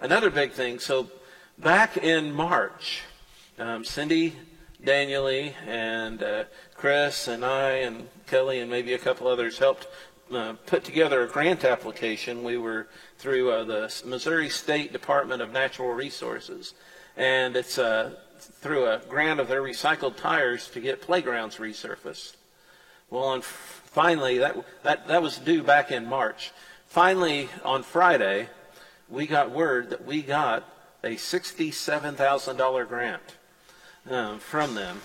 another big thing. So back in March, Cindy Daniele and Chris and I and Kelly and maybe a couple others helped put together a grant application. We were through the Missouri State Department of Natural Resources, and it's through a grant of their recycled tires to get playgrounds resurfaced. Well, finally, that was due back in March. Finally, on Friday, we got word that we got a $67,000 grant from them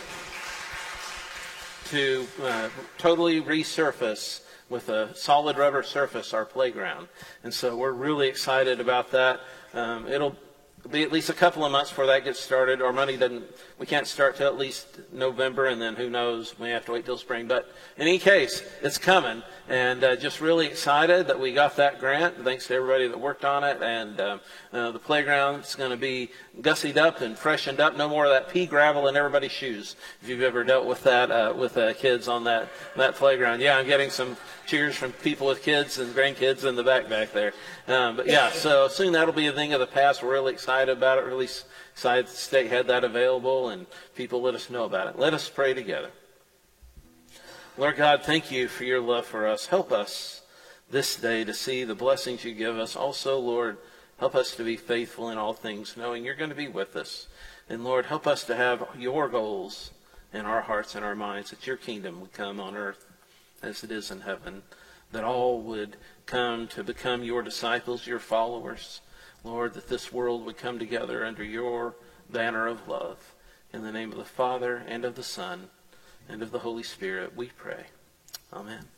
to totally resurface with a solid rubber surface our playground. And so we're really excited about that. It'll be at least a couple of months before that gets started. Our money we can't start till at least November, and then who knows, we have to wait till spring. But in any case, it's coming, and just really excited that we got that grant. Thanks to everybody that worked on it, and the playground's going to be gussied up and freshened up. No more of that pea gravel in everybody's shoes. If you've ever dealt with that with kids on that playground. Yeah, I'm getting some cheers from people with kids and grandkids in the back there. But yeah, so soon that'll be a thing of the past. We're really excited about it, really excited the state had that available, and people let us know about it. Let us pray together. Lord God, thank you for your love for us. Help us this day to see the blessings you give us. Also, Lord, help us to be faithful in all things, knowing you're going to be with us. And Lord, help us to have your goals in our hearts and our minds, that your kingdom would come on earth as it is in heaven, that all would come to become your disciples, your followers. Lord, that this world would come together under your banner of love. In the name of the Father, and of the Son, and of the Holy Spirit, we pray. Amen.